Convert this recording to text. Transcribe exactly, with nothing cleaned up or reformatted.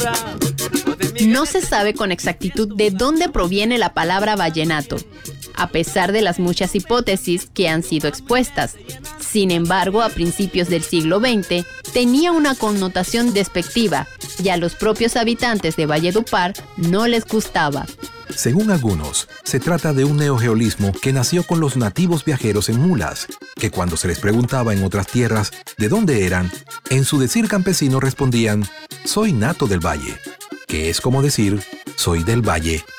No se sabe con exactitud de dónde proviene la palabra vallenato, a pesar de las muchas hipótesis que han sido expuestas. Sin embargo, a principios del siglo veinte, tenía una connotación despectiva y a los propios habitantes de Valledupar no les gustaba. Según algunos, se trata de un neogeolismo que nació con los nativos viajeros en mulas, que cuando se les preguntaba en otras tierras de dónde eran, en su decir campesino respondían: «Soy nato del valle», que es como decir «soy del valle».